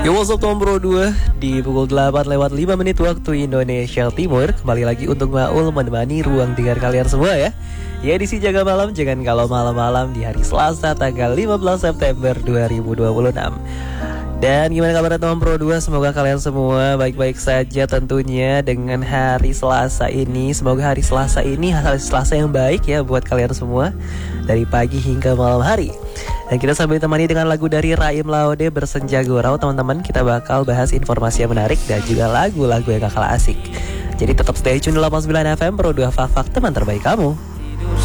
Yo, what's up, Tom Bro 2 di pukul 8 lewat 5 menit waktu Indonesia Timur. Kembali lagi untuk Maul menemani ruang dengar kalian semua ya. Ya, edisi Jaga Malam, jangan kalau malam-malam di hari Selasa tanggal 15 September 2026. Dan gimana kabar Tom Pro 2? Semoga kalian semua baik-baik saja tentunya dengan hari Selasa ini. Semoga hari Selasa ini hari Selasa yang baik ya buat kalian semua, dari pagi hingga malam hari. Dan kita sambil ditemani dengan lagu dari Raim Laude, Bersenja Gurau. Teman-teman, kita bakal bahas informasi yang menarik dan juga lagu-lagu yang gak kalah asik. Jadi tetap stay tune 89 FM Pro 2 Fak teman terbaik kamu.